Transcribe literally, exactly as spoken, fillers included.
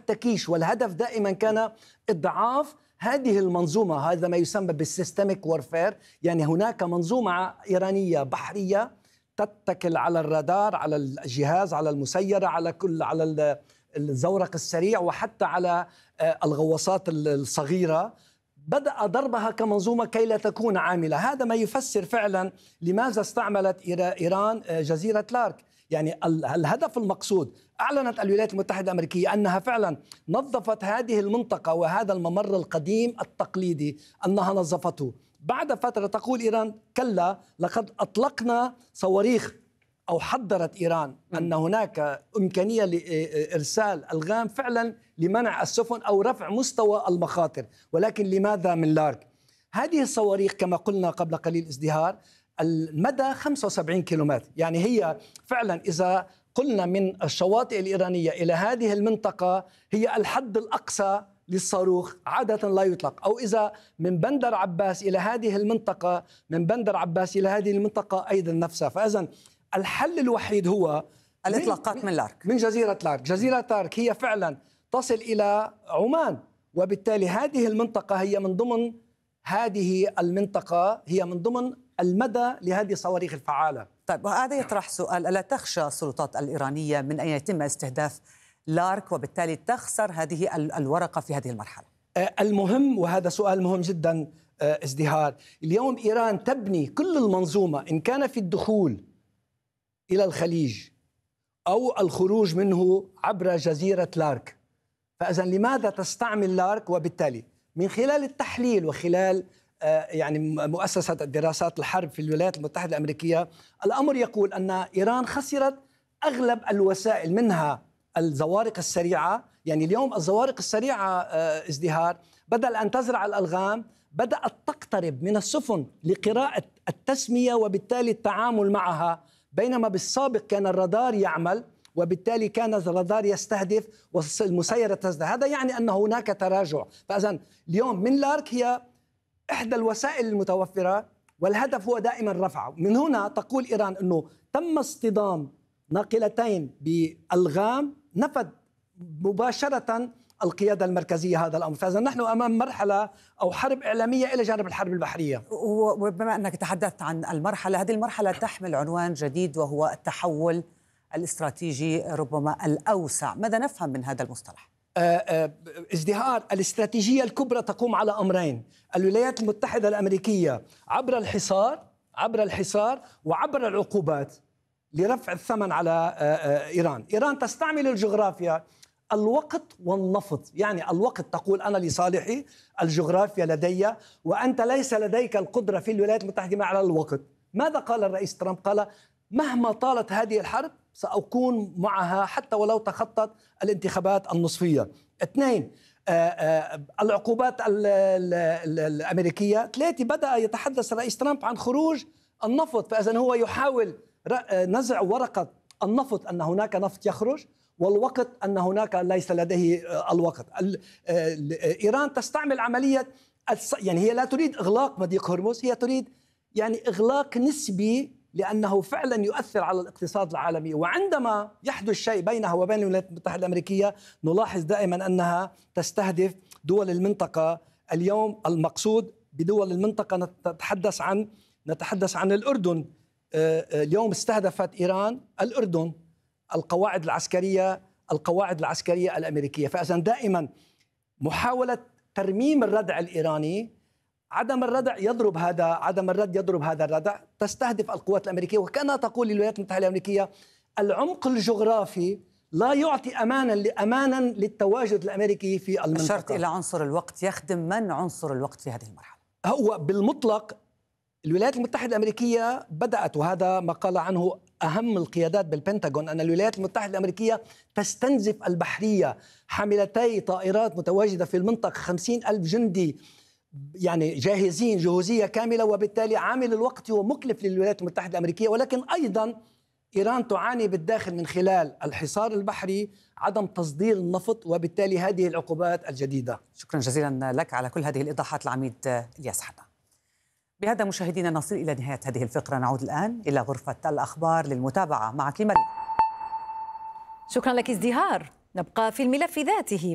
التكيش، والهدف دائما كان إضعاف هذه المنظومة. هذا ما يسمى بالسيستميك وورفير، يعني هناك منظومة إيرانية بحرية تتكل على الرادار، على الجهاز، على المسيرة، على كل على الزورق السريع، وحتى على الغواصات الصغيرة. بدأ ضربها كمنظومة كي لا تكون عاملة. هذا ما يفسر فعلا لماذا استعملت إيران جزيرة لارك. يعني الهدف المقصود، أعلنت الولايات المتحدة الأمريكية أنها فعلا نظفت هذه المنطقة وهذا الممر القديم التقليدي، أنها نظفته. بعد فترة تقول إيران كلا، لقد أطلقنا صواريخ، أو حذرت إيران أن هناك إمكانية لإرسال ألغام فعلا لمنع السفن أو رفع مستوى المخاطر. ولكن لماذا من لارك؟ هذه الصواريخ كما قلنا قبل قليل ازدهار المدى خمسة وسبعين كيلومتر، يعني هي فعلا إذا قلنا من الشواطئ الإيرانية إلى هذه المنطقة هي الحد الأقصى للصاروخ، عادة لا يطلق. أو إذا من بندر عباس إلى هذه المنطقة، من بندر عباس إلى هذه المنطقة أيضا نفسها. فإذن الحل الوحيد هو الإطلاقات من لارك، من جزيرة لارك. جزيرة لارك هي فعلا تصل إلى عمان، وبالتالي هذه المنطقة هي من ضمن هذه المنطقة هي من ضمن المدى لهذه الصواريخ الفعالة. طيب، وهذا يطرح سؤال: ألا تخشى السلطات الإيرانية من أن يتم استهداف لارك وبالتالي تخسر هذه الورقة في هذه المرحلة؟ المهم، وهذا سؤال مهم جدا ازدهار، اليوم إيران تبني كل المنظومة إن كان في الدخول إلى الخليج أو الخروج منه عبر جزيرة لارك. فإذا لماذا تستعمل لارك؟ وبالتالي من خلال التحليل وخلال يعني مؤسسة الدراسات الحرب في الولايات المتحدة الأمريكية، الأمر يقول أن إيران خسرت أغلب الوسائل، منها الزوارق السريعة. يعني اليوم الزوارق السريعة ازدهار بدل أن تزرع الألغام بدأت تقترب من السفن لقراءة التسمية وبالتالي التعامل معها، بينما بالسابق كان الرادار يعمل وبالتالي كان الرادار يستهدف والمسيرة تزدهر. هذا يعني أن هناك تراجع. فإذن اليوم من لارك هي إحدى الوسائل المتوفرة، والهدف هو دائما رفعه. من هنا تقول إيران أنه تم اصطدام ناقلتين بألغام، نفذ مباشرة القيادة المركزية هذا الأمر. فإذا نحن أمام مرحلة أو حرب إعلامية إلى جانب الحرب البحرية. وبما أنك تحدثت عن المرحلة، هذه المرحلة تحمل عنوان جديد وهو التحول الاستراتيجي ربما الأوسع. ماذا نفهم من هذا المصطلح؟ ازدهار الاستراتيجية الكبرى تقوم على أمرين: الولايات المتحدة الأمريكية عبر الحصار عبر الحصار وعبر العقوبات لرفع الثمن على إيران. إيران تستعمل الجغرافيا، الوقت والنفط. يعني الوقت تقول أنا لصالحي، الجغرافيا لدي، وأنت ليس لديك القدرة في الولايات المتحدة على الوقت. ماذا قال الرئيس ترامب؟ قال مهما طالت هذه الحرب سأكون معها حتى ولو تخطت الانتخابات النصفية. اثنين، العقوبات الأمريكية. ثلاثة، بدأ يتحدث الرئيس ترامب عن خروج النفط. فإذن هو يحاول نزع ورقة النفط، أن هناك نفط يخرج، والوقت أن هناك ليس لديه الوقت. إيران تستعمل عملية، يعني هي لا تريد إغلاق مضيق هرمز، هي تريد يعني إغلاق نسبي، لأنه فعلا يؤثر على الاقتصاد العالمي. وعندما يحدث شيء بينها وبين الولايات المتحدة الأمريكية نلاحظ دائما أنها تستهدف دول المنطقة. اليوم المقصود بدول المنطقة نتحدث عن نتحدث عن الأردن. اليوم استهدفت إيران الأردن، القواعد العسكرية القواعد العسكرية الأمريكية. فإذن دائما محاولة ترميم الردع الإيراني، عدم الردع يضرب هذا عدم الرد يضرب هذا الردع، تستهدف القوات الأمريكية. وكانت تقول للولايات المتحدة الأمريكية العمق الجغرافي لا يعطي أمانا أمانا للتواجد الأمريكي في المنطقة. أشرت إلى عنصر الوقت، يخدم من عنصر الوقت في هذه المرحلة؟ هو بالمطلق الولايات المتحدة الأمريكية بدأت، وهذا ما قال عنه أهم القيادات بالبنتاغون، أن الولايات المتحدة الأمريكية تستنزف البحرية، حاملتي طائرات متواجدة في المنطقة، خمسين ألف جندي يعني جاهزين جهوزية كاملة، وبالتالي عامل الوقت هو مكلف للولايات المتحدة الأمريكية. ولكن أيضا إيران تعاني بالداخل من خلال الحصار البحري، عدم تصدير النفط، وبالتالي هذه العقوبات الجديدة. شكرا جزيلا لك على كل هذه الإيضاحات العميد إلياس حنا. بهذا مشاهدينا نصل إلى نهاية هذه الفقرة. نعود الآن إلى غرفة الأخبار للمتابعة معك مريم. شكرا لك ازدهار. نبقى في الملف ذاته.